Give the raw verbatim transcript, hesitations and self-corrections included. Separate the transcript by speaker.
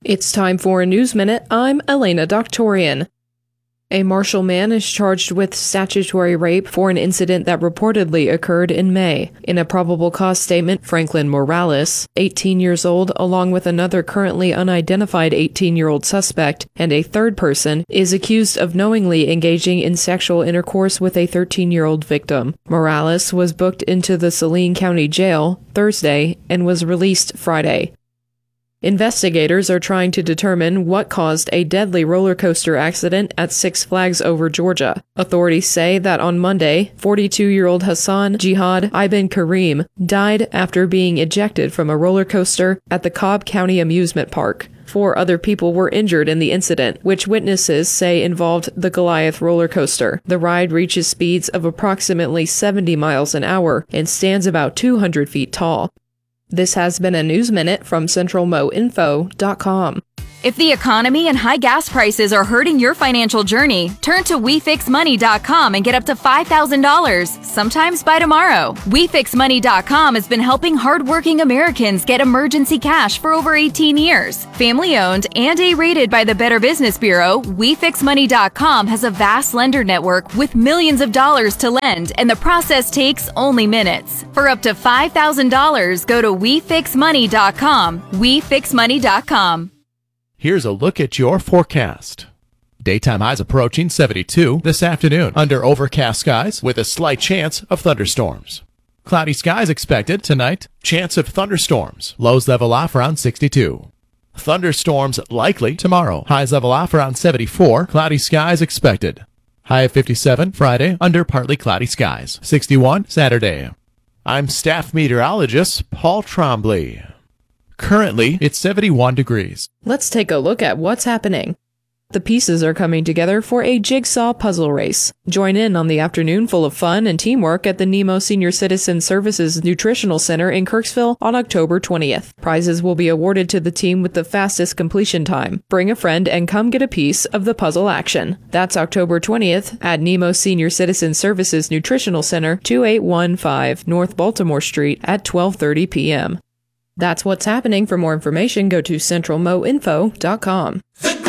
Speaker 1: It's time for a News Minute. I'm Elena Doctorian. A Marshall man is charged with statutory rape for an incident that reportedly occurred in May. In a probable cause statement, Franklin Morales, eighteen years old, along with another currently unidentified eighteen-year-old suspect and a third person, is accused of knowingly engaging in sexual intercourse with a thirteen-year-old victim. Morales was booked into the Saline County Jail Thursday and was released Friday. Investigators are trying to determine what caused a deadly roller coaster accident at Six Flags Over Georgia. Authorities say that on Monday, forty-two-year-old Hassan Jihad Ibn Karim died after being ejected from a roller coaster at the Cobb County Amusement Park. Four other people were injured in the incident, which witnesses say involved the Goliath roller coaster. The ride reaches speeds of approximately seventy miles an hour and stands about two hundred feet tall. This has been a News Minute from Central Mo Info dot com.
Speaker 2: If the economy and high gas prices are hurting your financial journey, turn to We Fix Money dot com and get up to five thousand dollars, sometimes by tomorrow. We Fix Money dot com has been helping hardworking Americans get emergency cash for over eighteen years. Family-owned and A-rated by the Better Business Bureau, We Fix Money dot com has a vast lender network with millions of dollars to lend, and the process takes only minutes. For up to five thousand dollars, go to We Fix Money dot com. We Fix Money dot com.
Speaker 3: Here's a look at your forecast. Daytime highs approaching seventy-two this afternoon under overcast skies with a slight chance of thunderstorms. Cloudy skies expected tonight. Chance of thunderstorms. Lows level off around sixty-two. Thunderstorms likely tomorrow. Highs level off around seventy-four. Cloudy skies expected. High of fifty-seven Friday under partly cloudy skies. sixty-one Saturday. I'm staff meteorologist Paul Trombley. Currently, it's seventy-one degrees.
Speaker 1: Let's take a look at what's happening. The pieces are coming together for a jigsaw puzzle race. Join in on the afternoon full of fun and teamwork at the Nemo Senior Citizen Services Nutritional Center in Kirksville on October twentieth. Prizes will be awarded to the team with the fastest completion time. Bring a friend and come get a piece of the puzzle action. That's October twentieth at Nemo Senior Citizen Services Nutritional Center, twenty-eight fifteen North Baltimore Street at twelve thirty p.m. That's what's happening. For more information, go to Central Mo Info dot com.